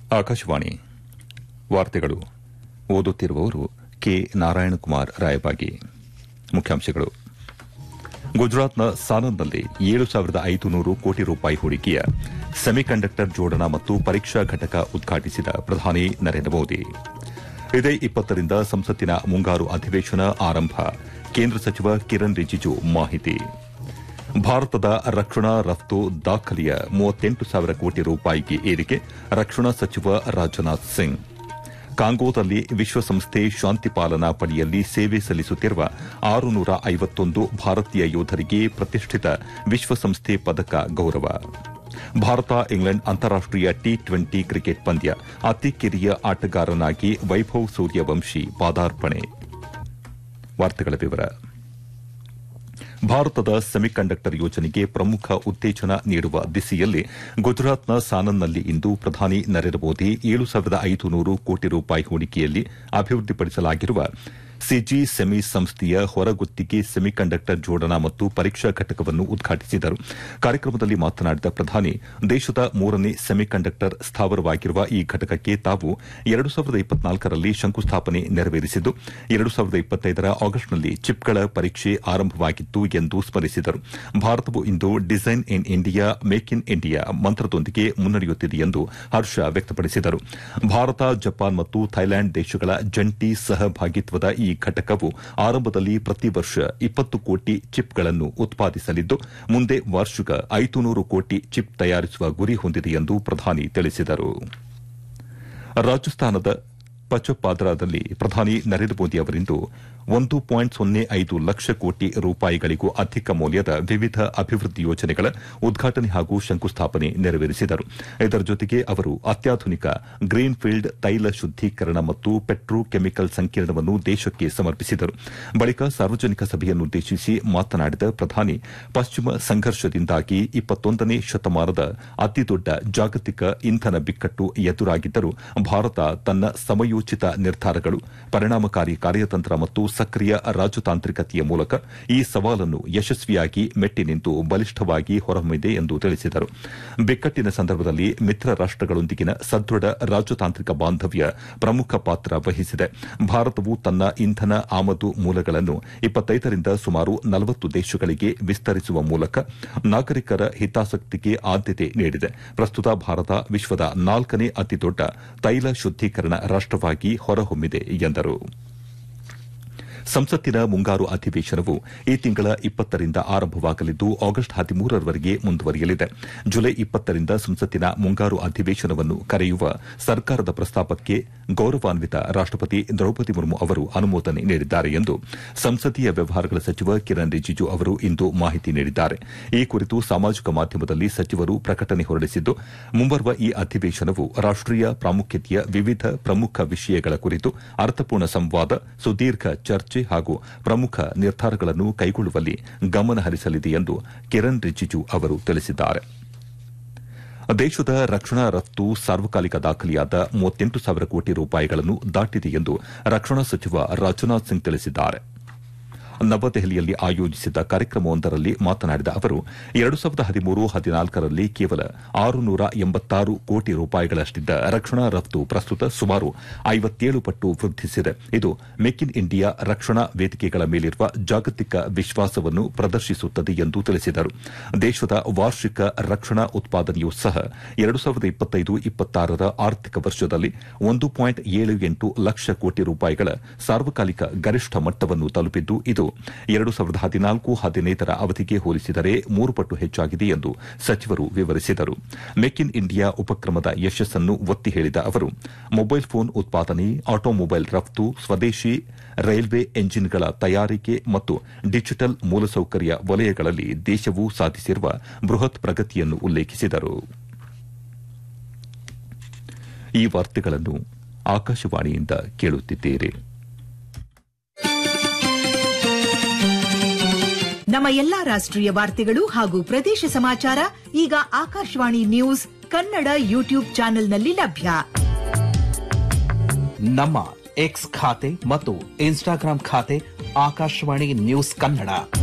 ಆಕಾಶವಾಣಿ ವಾರ್ತೆಗಳು ಓದುತ್ತಿರುವವರು ಕೆ ನಾರಾಯಣಕುಮಾರ್ ರಾಯಬಾಗಿ. ಮುಖ್ಯಾಂಶಗಳು. ಗುಜರಾತ್ನ ಸಾನಂದ್ನಲ್ಲಿ 7,500 ಕೋಟಿ ರೂಪಾಯಿ ಹೂಡಿಕೆಯ ಸೆಮಿಕಂಡಕ್ಟರ್ ಜೋಡಣಾ ಮತ್ತು ಪರೀಕ್ಷಾ ಘಟಕ ಉದ್ಘಾಟಿಸಿದ ಪ್ರಧಾನಿ ನರೇಂದ್ರ ಮೋದಿ. ಇದೇ 20ರಿಂದ ಸಂಸತ್ತಿನ ಮುಂಗಾರು ಅಧಿವೇಶನ ಆರಂಭ. ಕೇಂದ್ರ ಸಚಿವ ಕಿರಣ್ ರಿಜಿಜು ಮಾಹಿತಿ. ಭಾರತದ ರಕ್ಷಣಾ ರಫ್ತು ದಾಖಲೆಯ 38,000 ಕೋಟಿ ರೂಪಾಯಿಗೆ ಏರಿಕೆ. ರಕ್ಷಣಾ ಸಚಿವ ರಾಜನಾಥ್ ಸಿಂಗ್. ಕಾಂಗೋದಲ್ಲಿ ವಿಶ್ವಸಂಸ್ಥೆ ಶಾಂತಿ ಪಾಲನಾ ಪಡೆಯಲ್ಲಿ ಸೇವೆ ಸಲ್ಲಿಸುತ್ತಿರುವ 651 ಭಾರತೀಯ ಯೋಧರಿಗೆ ಪ್ರತಿಷ್ಠಿತ ವಿಶ್ವಸಂಸ್ಥೆ ಪದಕ ಗೌರವ. ಭಾರತ ಇಂಗ್ಲೆಂಡ್ ಅಂತಾರಾಷ್ಟೀಯ ಟಿ20 ಕ್ರಿಕೆಟ್ ಪಂದ್ಯ. ಅತಿ ಕಿರಿಯ ಆಟಗಾರನಾಗಿ ವೈಭವ್ ಸೂರ್ಯವಂಶಿ ಪಾದಾರ್ಪಣೆ. ಭಾರತದ ಸೆಮಿಕಂಡಕ್ಟರ್ ಯೋಜನೆಗೆ ಪ್ರಮುಖ ಉತ್ತೇಜನ ನೀಡುವ ದಿಸೆಯಲ್ಲಿ ಗುಜರಾತ್ನ ಸಾನನ್ನಲ್ಲಿ ಇಂದು ಪ್ರಧಾನಿ ನರೇಂದ್ರ ಮೋದಿ 7,500 ಕೋಟಿ ರೂಪಾಯಿ ಹೂಡಿಕೆಯಲ್ಲಿ ಅಭಿವೃದ್ಧಿಪಡಿಸಲಾಗಿರುವ ಸಿಜಿ ಸೆಮಿ ಸಂಸ್ಥೆಯ ಹೊರಗುತ್ತಿಗೆ ಸೆಮಿಕಂಡಕ್ಟರ್ ಜೋಡಣಾ ಮತ್ತು ಪರೀಕ್ಷಾ ಘಟಕವನ್ನು ಉದ್ಘಾಟಿಸಿದರು. ಕಾರ್ಯಕ್ರಮದಲ್ಲಿ ಮಾತನಾಡಿದ ಪ್ರಧಾನಿ, ದೇಶದ 3ನೇ ಸೆಮಿಕಂಡಕ್ಟರ್ ಸ್ಥಾವರವಾಗಿರುವ ಈ ಘಟಕಕ್ಕೆ ತಾವು 2024ರಲ್ಲಿ ಶಂಕುಸ್ಥಾಪನೆ ನೆರವೇರಿಸಿದ್ದು 2025ರ ಆಗಸ್ಟ್ನಲ್ಲಿ ಚಿಪ್ಗಳ ಪರೀಕ್ಷೆ ಆರಂಭವಾಗಿತ್ತು ಎಂದು ಸ್ಮರಿಸಿದರು. ಭಾರತವು ಇಂದು design in India, make in India ಮಂತ್ರದೊಂದಿಗೆ ಮುನ್ನಡೆಯುತ್ತಿದೆ ಎಂದು ಹರ್ಷ ವ್ಯಕ್ತಪಡಿಸಿದರು. ಭಾರತ, ಜಪಾನ್ ಮತ್ತು ಥೈಲ್ಯಾಂಡ್ ದೇಶಗಳ ಜಂಟಿ ಸಹಭಾಗಿತ್ವದ ಈ ಘಟಕವು ಆರಂಭದಲ್ಲಿ ಪ್ರತಿ ವರ್ಷ 20 ಕೋಟಿ ಚಿಪ್ಗಳನ್ನು ಉತ್ಪಾದಿಸಲಿದ್ದು ಮುಂದೆ ವಾರ್ಷಿಕ 500 ಕೋಟಿ ಚಿಪ್ ತಯಾರಿಸುವ ಗುರಿ ಹೊಂದಿದೆ ಎಂದು ಪ್ರಧಾನಿ ತಿಳಿಸಿದರು. ರಾಜಸ್ಥಾನದ ಪಚಪಾದ್ರಾದಲ್ಲಿ ಪ್ರಧಾನಿ ನರೇಂದ್ರ ಮೋದಿ ಅವರಿಂದು 1.05 ಲಕ್ಷ ಕೋಟಿ ರೂಪಾಯಿಗಳಿಗೂ ಅಧಿಕ ಮೌಲ್ಯದ ವಿವಿಧ ಅಭಿವೃದ್ಧಿ ಯೋಜನೆಗಳ ಉದ್ಘಾಟನೆ ಹಾಗೂ ಶಂಕುಸ್ಥಾಪನೆ ನೆರವೇರಿಸಿದರು. ಇದರ ಜೊತೆಗೆ ಅವರು ಅತ್ಯಾಧುನಿಕ ಗ್ರೀನ್ಫೀಲ್ಡ್ ತೈಲ ಶುದ್ದೀಕರಣ ಮತ್ತು ಪೆಟ್ರೋಕೆಮಿಕಲ್ ಸಂಕೀರ್ಣವನ್ನು ದೇಶಕ್ಕೆ ಸಮರ್ಪಿಸಿದರು. ಬಳಿಕ ಸಾರ್ವಜನಿಕ ಸಭೆಯನ್ನುದ್ದೇಶಿಸಿ ಮಾತನಾಡಿದ ಪ್ರಧಾನಿ, ಪಶ್ಚಿಮ ಸಂಘರ್ಷದಿಂದಾಗಿ 21ನೇ ಶತಮಾನದ ಅತಿದೊಡ್ಡ ಜಾಗತಿಕ ಇಂಧನ ಬಿಕ್ಕಟ್ಟು ಎದುರಾಗಿದ್ದರೂ ಭಾರತ ತನ್ನ ಸಮಯೋಚಿತ ನಿರ್ಧಾರಗಳು, ಪರಿಣಾಮಕಾರಿ ಕಾರ್ಯತಂತ್ರ ಮತ್ತು ಸಕ್ರಿಯ ರಾಜತಾಂತ್ರಿಕತೆಯ ಮೂಲಕ ಈ ಸವಾಲನ್ನು ಯಶಸ್ವಿಯಾಗಿ ಮೆಟ್ಟಿ ನಿಂತು ಬಲಿಷ್ಠವಾಗಿ ಹೊರಹೊಮ್ಮಿದೆ ಎಂದು ತಿಳಿಸಿದರು. ಬಿಕ್ಕಟ್ಟಿನ ಸಂದರ್ಭದಲ್ಲಿ ಮಿತ್ರ ರಾಷ್ಟಗಳೊಂದಿಗಿನ ಸದೃಢ ರಾಜತಾಂತ್ರಿಕ ಬಾಂಧವ್ಯ ಪ್ರಮುಖ ಪಾತ್ರ ವಹಿಸಿದೆ. ಭಾರತವು ತನ್ನ ಇಂಧನ ಆಮದು ಮೂಲಗಳನ್ನು 25ರಿಂದ ಸುಮಾರು 40 ದೇಶಗಳಿಗೆ ವಿಸ್ತರಿಸುವ ಮೂಲಕ ನಾಗರಿಕರ ಹಿತಾಸಕ್ತಿಗೆ ಆದ್ಯತೆ ನೀಡಿದೆ. ಪ್ರಸ್ತುತ ಭಾರತ ವಿಶ್ವದ 4ನೇ ಅತಿದೊಡ್ಡ ತೈಲ ಶುದ್ದೀಕರಣ ರಾಷ್ಟವಾಗಿ ಹೊರಹೊಮ್ಮಿದೆ ಎಂದರು. ಸಂಸತ್ತಿನ ಮುಂಗಾರು ಅಧಿವೇಶನವು ಈ ತಿಂಗಳ 20ರಿಂದ ಆರಂಭವಾಗಲಿದ್ದು ಆಗಸ್ಟ್ 13ರವರೆಗೆ ಮುಂದುವರಿಯಲಿದೆ. ಜುಲೈ 20ರಿಂದ ಸಂಸತ್ತಿನ ಮುಂಗಾರು ಅಧಿವೇಶನವನ್ನು ಕರೆಯುವ ಸರ್ಕಾರದ ಪ್ರಸ್ತಾಪಕ್ಕೆ ಗೌರವಾನ್ವಿತ ರಾಷ್ಟಪತಿ ದ್ರೌಪದಿ ಮುರ್ಮು ಅವರು ಅನುಮೋದನೆ ನೀಡಿದ್ದಾರೆ ಎಂದು ಸಂಸದೀಯ ವ್ಯವಹಾರಗಳ ಸಚಿವ ಕಿರಣ್ ರಿಜಿಜು ಅವರು ಇಂದು ಮಾಹಿತಿ ನೀಡಿದ್ದಾರೆ. ಈ ಕುರಿತು ಸಾಮಾಜಿಕ ಮಾಧ್ಯಮದಲ್ಲಿ ಸಚಿವರು ಪ್ರಕಟಣೆ ಹೊರಡಿಸಿದ್ದು, ಮುಂಬರುವ ಈ ಅಧಿವೇಶನವು ರಾಷ್ಟೀಯ ಪ್ರಾಮುಖ್ಯತೆಯ ವಿವಿಧ ಪ್ರಮುಖ ವಿಷಯಗಳ ಕುರಿತು ಅರ್ಥಪೂರ್ಣ ಸಂವಾದ, ಸುದೀರ್ಘ ಚರ್ಚೆ ಹಾಗೂ ಪ್ರಮುಖ ನಿರ್ಧಾರಗಳನ್ನು ಕೈಗೊಳ್ಳುವಲ್ಲಿ ಗಮನ ಹರಿಸಲಿದೆ ಎಂದು ಕಿರಣ್ ರಿಜಿಜು ಅವರು ತಿಳಿಸಿದ್ದಾರೆ. ದೇಶದ ರಕ್ಷಣಾ ರಫ್ತು ಸಾರ್ವಕಾಲಿಕ ದಾಖಲೆಯಾದ 38,000 ಕೋಟಿ ರೂಪಾಯಿಗಳನ್ನು ದಾಟಿದೆ ಎಂದು ರಕ್ಷಣಾ ಸಚಿವ ರಾಜನಾಥ್ ಸಿಂಗ್ ತಿಳಿಸಿದ್ದಾರೆ. ನವದೆಹಲಿಯಲ್ಲಿ ಆಯೋಜಿಸಿದ್ದ ಕಾರ್ಯಕ್ರಮವೊಂದರಲ್ಲಿ ಮಾತನಾಡಿದ ಅವರು, 2013-14ರಲ್ಲಿ ಕೇವಲ 686 ಕೋಟಿ ರೂಪಾಯಿಗಳಷ್ಟಿದ್ದ ರಕ್ಷಣಾ ರಫ್ತು ಪ್ರಸ್ತುತ ಸುಮಾರು 57 ಪಟ್ಟು ವೃದ್ಧಿಸಿದೆ. ಇದು ಮೇಕ್ ಇನ್ ಇಂಡಿಯಾ ರಕ್ಷಣಾ ವೇದಿಕೆಗಳ ಮೇಲಿರುವ ಜಾಗತಿಕ ವಿಶ್ವಾಸವನ್ನು ಪ್ರದರ್ಶಿಸುತ್ತದೆ ಎಂದು ತಿಳಿಸಿದರು. ದೇಶದ ವಾರ್ಷಿಕ ರಕ್ಷಣಾ ಉತ್ಪಾದನೆಯೂ ಸಹ 2025-26ರ ಆರ್ಥಿಕ ವರ್ಷದಲ್ಲಿ 1.78 ಲಕ್ಷ ಕೋಟಿ ರೂಪಾಯಿಗಳ ಸಾರ್ವಕಾಲಿಕ ಗರಿಷ್ಠ ಮಟ್ಟವನ್ನು ತಲುಪಿದ್ದು, ಇದು 2014-15ರ ಅವಧಿಗೆ ಹೋಲಿಸಿದರೆ 3 ಪಟ್ಟು ಹೆಚ್ಚಾಗಿದೆ ಎಂದು ಸಚಿವರು ವಿವರಿಸಿದರು. ಮೇಕ್ ಇನ್ ಇಂಡಿಯಾ ಉಪಕ್ರಮದ ಯಶಸ್ಸನ್ನು ಒತ್ತಿ ಹೇಳಿದ ಅವರು, ಮೊಬೈಲ್ ಫೋನ್ ಉತ್ಪಾದನೆ, ಆಟೋಮೊಬೈಲ್ ರಫ್ತು, ಸ್ವದೇಶಿ ರೈಲ್ವೆ ಎಂಜಿನ್ಗಳ ತಯಾರಿಕೆ ಮತ್ತು ಡಿಜಿಟಲ್ ಮೂಲಸೌಕರ್ಯ ವಲಯಗಳಲ್ಲಿ ದೇಶವು ಸಾಧಿಸಿರುವ ಬೃಹತ್ ಪ್ರಗತಿಯನ್ನು ಉಲ್ಲೇಖಿಸಿದರು. ಈ ವಾರ್ತೆಗಳನ್ನು ಆಕಾಶವಾಣಿಯಿಂದ ಕೇಳುತ್ತಿದ್ದೀರಿ. ನಮ್ಮ ಎಲ್ಲಾ ರಾಷ್ಟ್ರೀಯ ವಾರ್ತೆಗಳು ಹಾಗೂ ಪ್ರದೇಶ ಸಮಾಚಾರ ಈಗ ಆಕಾಶವಾಣಿ ನ್ಯೂಸ್ ಕನ್ನಡ ಯೂಟ್ಯೂಬ್ ಚಾನೆಲ್ನಲ್ಲಿ ಲಭ್ಯ. ನಮ್ಮ ಎಕ್ಸ್ ಖಾತೆ ಮತ್ತು ಇನ್ಸ್ಟಾಗ್ರಾಂ ಖಾತೆ ಆಕಾಶವಾಣಿ ನ್ಯೂಸ್ ಕನ್ನಡ.